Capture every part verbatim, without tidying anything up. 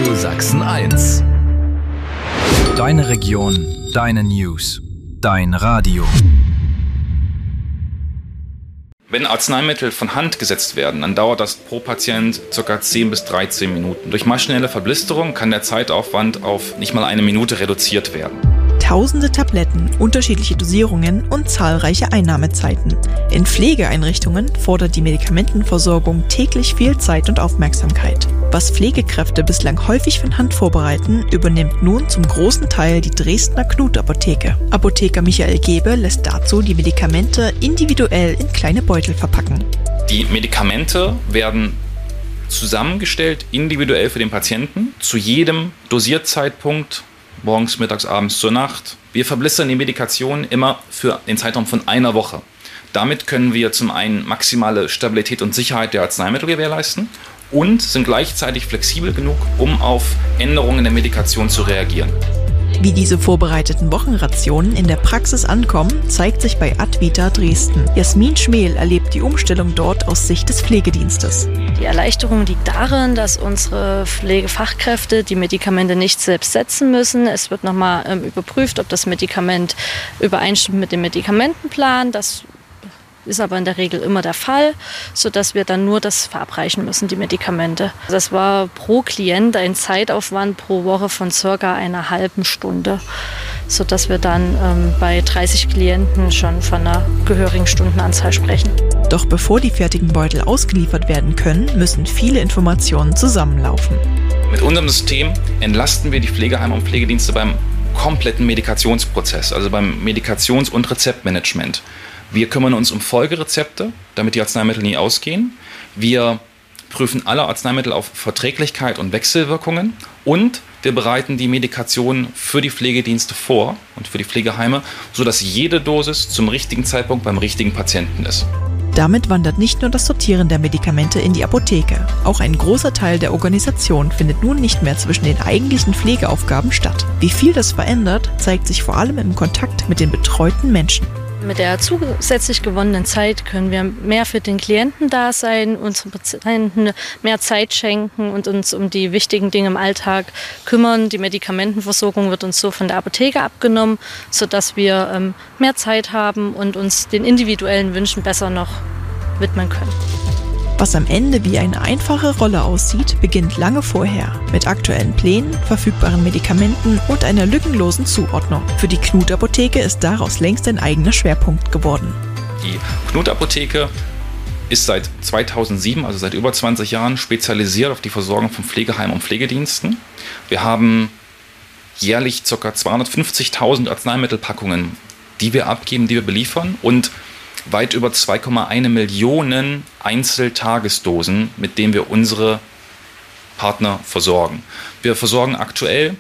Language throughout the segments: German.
Radio Sachsen eins. Deine Region, deine News, dein Radio. Wenn Arzneimittel von Hand gesetzt werden, dann dauert das pro Patient ca. zehn bis dreizehn Minuten. Durch maschinelle Verblisterung kann der Zeitaufwand auf nicht mal eine Minute reduziert werden. Tausende Tabletten, unterschiedliche Dosierungen und zahlreiche Einnahmezeiten. In Pflegeeinrichtungen fordert die Medikamentenversorgung täglich viel Zeit und Aufmerksamkeit. Was Pflegekräfte bislang häufig von Hand vorbereiten, übernimmt nun zum großen Teil die Dresdner Knut-Apotheke. Apotheker Michael Gebe lässt dazu die Medikamente individuell in kleine Beutel verpacken. Die Medikamente werden zusammengestellt, individuell für den Patienten, zu jedem Dosierzeitpunkt, morgens, mittags, abends, zur Nacht. Wir verblistern die Medikation immer für den Zeitraum von einer Woche. Damit können wir zum einen maximale Stabilität und Sicherheit der Arzneimittel gewährleisten und sind gleichzeitig flexibel genug, um auf Änderungen der Medikation zu reagieren. Wie diese vorbereiteten Wochenrationen in der Praxis ankommen, zeigt sich bei Advita Dresden. Jasmin Schmehl erlebt die Umstellung dort aus Sicht des Pflegedienstes. Die Erleichterung liegt darin, dass unsere Pflegefachkräfte die Medikamente nicht selbst setzen müssen. Es wird nochmal ähm, überprüft, ob das Medikament übereinstimmt mit dem Medikamentenplan. Das ist aber in der Regel immer der Fall, sodass wir dann nur das verabreichen müssen, die Medikamente. Das war pro Klient ein Zeitaufwand pro Woche von circa einer halben Stunde, sodass wir dann ähm, bei dreißig Klienten schon von einer gehörigen Stundenanzahl sprechen. Doch bevor die fertigen Beutel ausgeliefert werden können, müssen viele Informationen zusammenlaufen. Mit unserem System entlasten wir die Pflegeheime und Pflegedienste beim kompletten Medikationsprozess, also beim Medikations- und Rezeptmanagement. Wir kümmern uns um Folgerezepte, damit die Arzneimittel nie ausgehen. Wir prüfen alle Arzneimittel auf Verträglichkeit und Wechselwirkungen und wir bereiten die Medikation für die Pflegedienste vor und für die Pflegeheime, sodass jede Dosis zum richtigen Zeitpunkt beim richtigen Patienten ist. Damit wandert nicht nur das Sortieren der Medikamente in die Apotheke. Auch ein großer Teil der Organisation findet nun nicht mehr zwischen den eigentlichen Pflegeaufgaben statt. Wie viel das verändert, zeigt sich vor allem im Kontakt mit den betreuten Menschen. Mit der zusätzlich gewonnenen Zeit können wir mehr für den Klienten da sein, unseren Patienten mehr Zeit schenken und uns um die wichtigen Dinge im Alltag kümmern. Die Medikamentenversorgung wird uns so von der Apotheke abgenommen, sodass wir ähm, mehr Zeit haben und uns den individuellen Wünschen besser noch widmen können. Was am Ende wie eine einfache Rolle aussieht, beginnt lange vorher mit aktuellen Plänen, verfügbaren Medikamenten und einer lückenlosen Zuordnung. Für die Knut-Apotheke ist daraus längst ein eigener Schwerpunkt geworden. Die Knut-Apotheke ist seit zweitausendsieben, also seit über zwanzig Jahren, spezialisiert auf die Versorgung von Pflegeheimen und Pflegediensten. Wir haben jährlich ca. zweihundertfünfzigtausend Arzneimittelpackungen, die wir abgeben, die wir beliefern und weit über zwei Komma eins Millionen Einzeltagesdosen, mit denen wir unsere Partner versorgen. Wir versorgen aktuell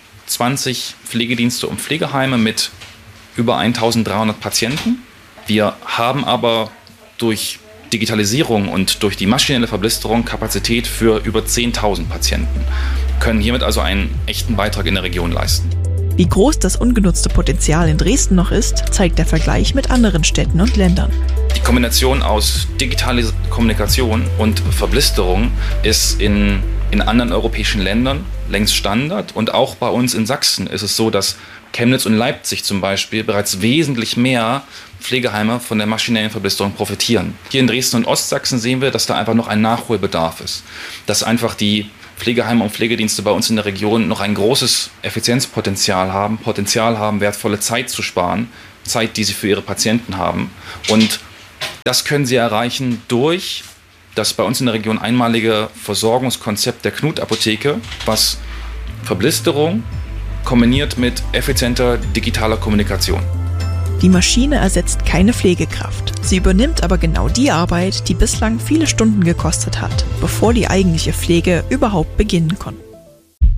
zwanzig Pflegedienste und Pflegeheime mit über eintausenddreihundert Patienten. Wir haben aber durch Digitalisierung und durch die maschinelle Verblisterung Kapazität für über zehntausend Patienten, können hiermit also einen echten Beitrag in der Region leisten. Wie groß das ungenutzte Potenzial in Dresden noch ist, zeigt der Vergleich mit anderen Städten und Ländern. Die Kombination aus digitaler Kommunikation und Verblisterung ist in, in anderen europäischen Ländern längst Standard. Und auch bei uns in Sachsen ist es so, dass Chemnitz und Leipzig zum Beispiel bereits wesentlich mehr Pflegeheime von der maschinellen Verblisterung profitieren. Hier in Dresden und Ostsachsen sehen wir, dass da einfach noch ein Nachholbedarf ist. Dass einfach die Pflegeheime und Pflegedienste bei uns in der Region noch ein großes Effizienzpotenzial haben, Potenzial haben, wertvolle Zeit zu sparen, Zeit, die sie für ihre Patienten haben. Und das können sie erreichen durch das bei uns in der Region einmalige Versorgungskonzept der Knut-Apotheke, was Verblisterung kombiniert mit effizienter digitaler Kommunikation. Die Maschine ersetzt keine Pflegekraft. Sie übernimmt aber genau die Arbeit, die bislang viele Stunden gekostet hat, bevor die eigentliche Pflege überhaupt beginnen konnte.